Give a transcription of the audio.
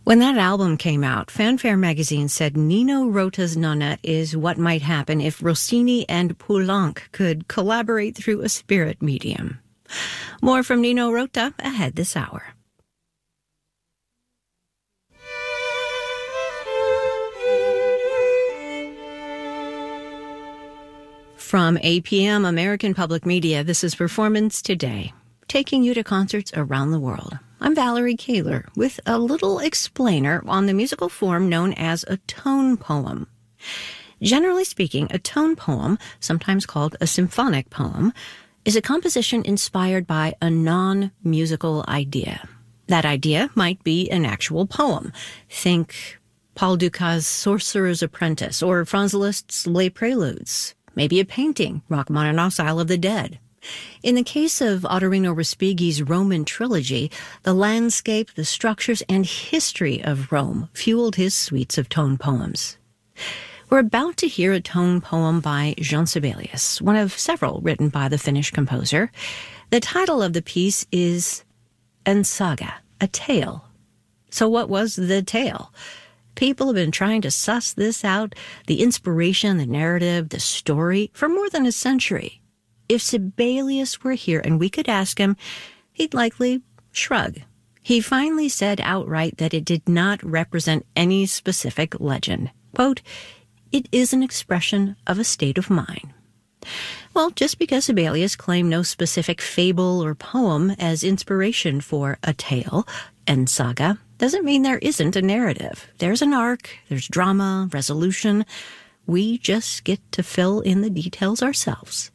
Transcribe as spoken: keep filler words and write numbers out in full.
When that album came out, Fanfare magazine said Nino Rota's Nonna is what might happen if Rossini and Poulenc could collaborate through a spirit medium. More from Nino Rota ahead this hour. From A P M American Public Media, this is Performance Today, taking you to concerts around the world. I'm Valerie Kaler with a little explainer on the musical form known as a tone poem. Generally speaking, a tone poem, sometimes called a symphonic poem, is a composition inspired by a non-musical idea. That idea might be an actual poem. Think Paul Dukas' Sorcerer's Apprentice or Franz Liszt's Les Preludes. Maybe a painting, Rachmaninoff's Isle of the Dead. In the case of Ottorino Respighi's Roman trilogy, the landscape, the structures, and history of Rome fueled his suites of tone poems. We're about to hear a tone poem by Jean Sibelius, one of several written by the Finnish composer. The title of the piece is En Saga, a tale. So what was the tale? People have been trying to suss this out, the inspiration, the narrative, the story, for more than a century. If Sibelius were here and we could ask him, he'd likely shrug. He finally said outright that it did not represent any specific legend. Quote, "It is an expression of a state of mind." Well, just because Sibelius claimed no specific fable or poem as inspiration for a tale and saga, doesn't mean there isn't a narrative. There's an arc, there's drama, resolution. We just get to fill in the details ourselves.